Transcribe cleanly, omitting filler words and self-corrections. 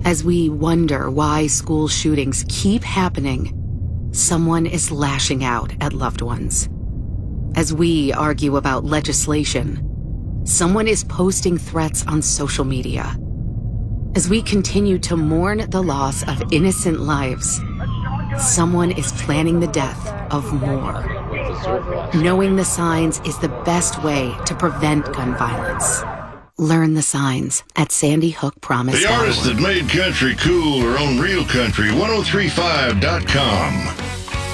As we wonder why school shootings keep happening, someone is lashing out at loved ones. As we argue about legislation, someone is posting threats on social media. As we continue to mourn the loss of innocent lives, someone is planning the death of more. Knowing the signs is the best way to prevent gun violence. Learn the signs at sandyhookpromise.org. The artist that made country cool or own real country, 1035.com.